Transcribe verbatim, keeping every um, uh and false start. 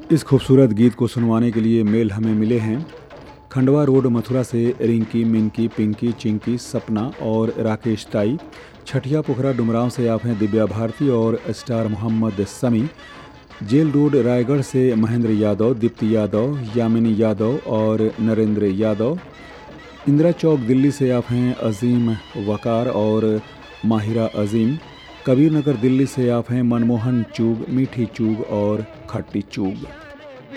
इस खूबसूरत गीत को सुनवाने के लिए मेल हमें मिले हैं खंडवा रोड मथुरा से रिंकी, मिंकी, पिंकी, चिंकी, सपना और राकेश ताई। छठिया पोखरा डुमरांव से आप हैं दिव्या भारती और स्टार मोहम्मद समी। जेल रोड रायगढ़ से महेंद्र यादव, दीप्ति यादव, यामिनी यादव और नरेंद्र यादव। इंदिरा चौक दिल्ली से आप हैं अजीम वकार और माहिरा अजीम। कबीर नगर दिल्ली से आप हैं मनमोहन चूग, मीठी चूग और खट्टी चूग।